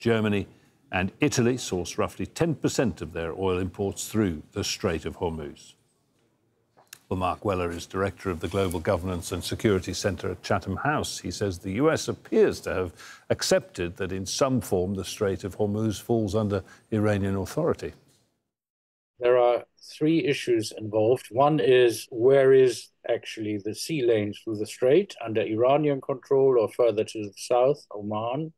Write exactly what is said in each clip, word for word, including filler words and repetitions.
Germany and Italy source roughly ten percent of their oil imports through the Strait of Hormuz. Well, Mark Weller is director of the Global Governance and Security Centre at Chatham House. He says the U S appears to have accepted that in some form the Strait of Hormuz falls under Iranian authority. There are three issues involved. One is, where is actually the sea lane through the strait, under Iranian control or further to the south, Oman?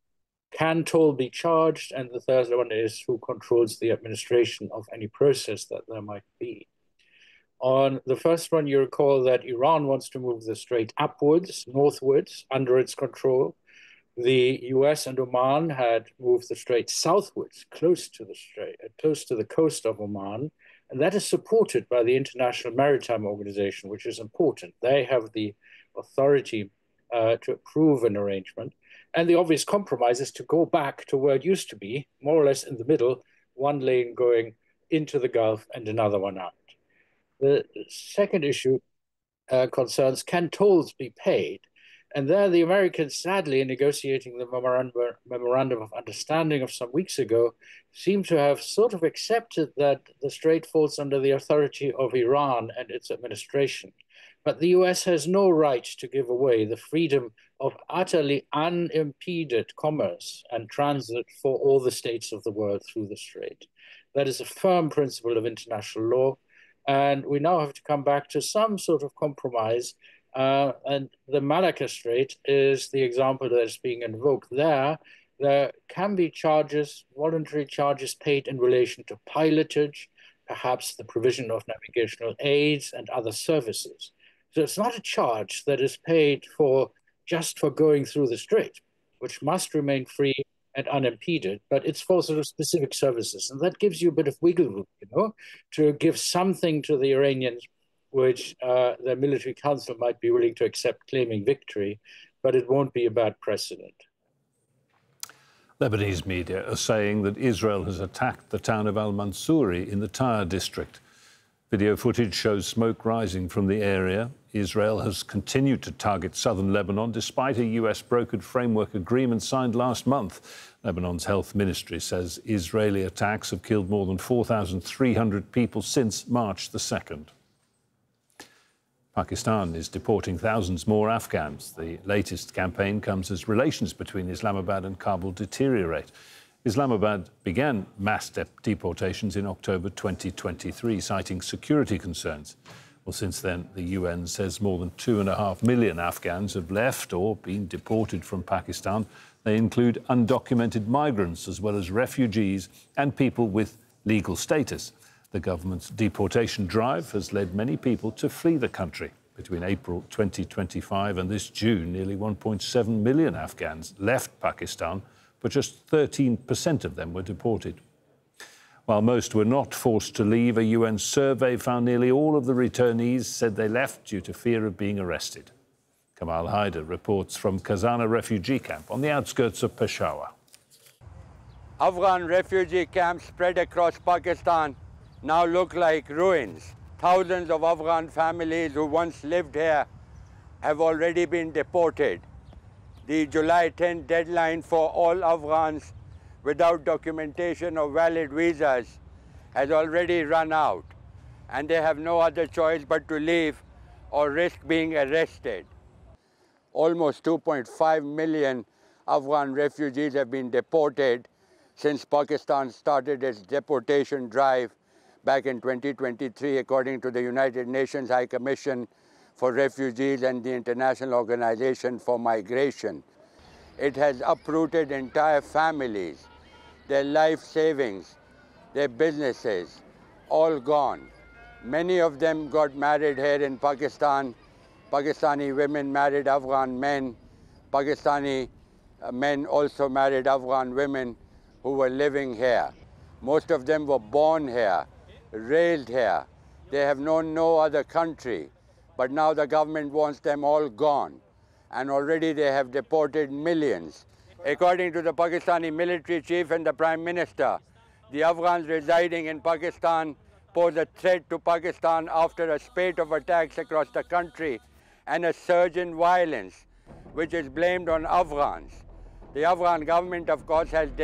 Can toll be charged? And the third one is, who controls the administration of any process that there might be? On the first one, you recall that Iran wants to move the strait upwards, northwards, under its control. The U S and Oman had moved the strait southwards, close to the strait, close to the coast of Oman, and that is supported by the International Maritime Organization, which is important. They have the authority uh, to approve an arrangement, and the obvious compromise is to go back to where it used to be, more or less in the middle, one lane going into the Gulf and another one out. The second issue uh, concerns, can tolls be paid? And there the Americans, sadly, in negotiating the memorandum, memorandum of understanding of some weeks ago, seem to have sort of accepted that the strait falls under the authority of Iran and its administration. But the U S has no right to give away the freedom of utterly unimpeded commerce and transit for all the states of the world through the strait. That is a firm principle of international law. And we now have to come back to some sort of compromise. Uh, and the Malacca Strait is the example that is being invoked there. There can be charges, voluntary charges paid in relation to pilotage, perhaps the provision of navigational aids and other services. So it's not a charge that is paid for just for going through the strait, which must remain free and unimpeded, but it's for sort of specific services. And that gives you a bit of wiggle room, you know, to give something to the Iranians, which uh, the military council might be willing to accept, claiming victory, but it won't be a bad precedent. Lebanese media are saying that Israel has attacked the town of Al-Mansouri in the Tyre district. Video footage shows smoke rising from the area. Israel has continued to target southern Lebanon despite a U S-brokered framework agreement signed last month. Lebanon's health ministry says Israeli attacks have killed more than four thousand three hundred people since March the second. Pakistan is deporting thousands more Afghans. The latest campaign comes as relations between Islamabad and Kabul deteriorate. Islamabad began mass de deportations in October twenty twenty-three, citing security concerns. Well, since then, the U N says more than two and a half million Afghans have left or been deported from Pakistan. They include undocumented migrants as well as refugees and people with legal status. The government's deportation drive has led many people to flee the country. Between April twenty twenty-five and this June, nearly one point seven million Afghans left Pakistan, but just thirteen percent of them were deported. While most were not forced to leave, a U N survey found nearly all of the returnees said they left due to fear of being arrested. Kamal Haider reports from Khazana refugee camp on the outskirts of Peshawar. Afghan refugee camps spread across Pakistan now look like ruins. Thousands of Afghan families who once lived here have already been deported. The July tenth deadline for all Afghans without documentation or valid visas has already run out, and they have no other choice but to leave or risk being arrested. Almost two point five million Afghan refugees have been deported since Pakistan started its deportation drive back in twenty twenty-three, according to the United Nations High Commission for Refugees and the International Organization for Migration. It has uprooted entire families, their life savings, their businesses, all gone. Many of them got married here in Pakistan. Pakistani women married Afghan men. Pakistani uh, men also married Afghan women who were living here. Most of them were born here, raised here. They have known no other country, but now the government wants them all gone. And already they have deported millions. According to the Pakistani military chief and the Prime Minister, the Afghans residing in Pakistan pose a threat to Pakistan after a spate of attacks across the country and a surge in violence, which is blamed on Afghans. The Afghan government, of course, has